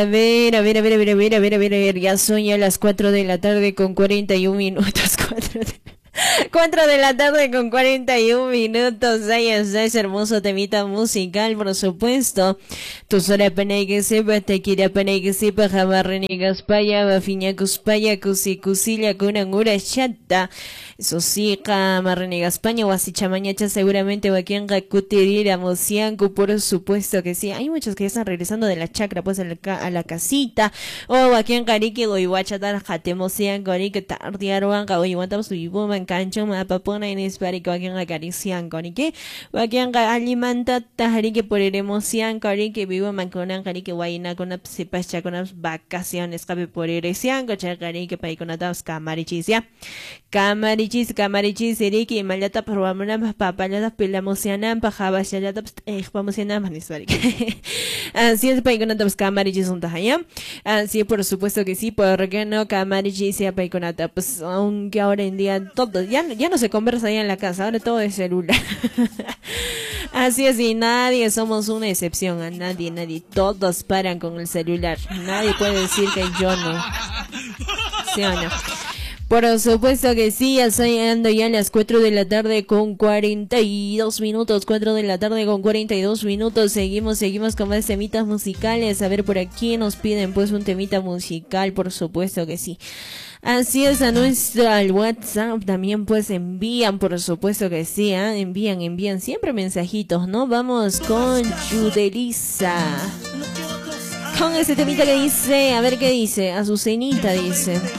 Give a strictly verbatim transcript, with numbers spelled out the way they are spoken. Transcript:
A ver, a ver, a ver, a ver, a ver, a ver, a ver, a ver, ya son ya las cuatro de la tarde con cuarenta y un minutos, cuatro de... cuatro de la tarde con cuarenta y un minutos. Ahí está ese hermoso temita musical, por supuesto. Tu sola pena y que sepa, te quiere pena y que sepa, jamás renegas paya, bafiña cuspaya, cusi cusilla, kunangura chata. Eso sí, jamás renegas paña, guasichamañacha, seguramente vaquianga cutirira, mocianco, por supuesto que sí. Hay muchos que ya están regresando de la chacra, pues a la, ca a la casita. O vaquianga rique, goiwachatar, jate mocianco, rique, tardiaruanga, goiwantamos tu ibuma, cancho mapapona en esparico aquí en la carician con que aquí en alimenta tajari que por el emoción cari que vivo manconan cari que guayna con sepacha con las vacaciones cabe por eresian cocha cari que pay con atas camarichis ya camarichis camarichis eriki malata probamana papalata pelamociana pajaba shalata eh vamociana manisbaric así es pay con atas camarichis un tajaya así por supuesto que sí porque no camarichis ya pay con atas pues aunque ahora en día todo Ya, ya no se conversa ahí en la casa, ahora todo es celular. Así es, y nadie somos una excepción, a nadie, nadie, todos paran con el celular. Nadie puede decir que yo no. ¿Sí o no? Por supuesto que sí, ya estoy ando ya a las cuatro de la tarde con cuarenta y dos minutos, cuatro de la tarde con cuarenta y dos minutos, seguimos, seguimos con más temitas musicales, a ver por aquí nos piden pues un temita musical, por supuesto que sí. Así es, a nuestro al WhatsApp también pues envían, por supuesto que sí, ¿eh? envían, envían siempre mensajitos, ¿no? Vamos con Yudelisa, con ese temita que dice, a ver qué dice, Azucenita dice.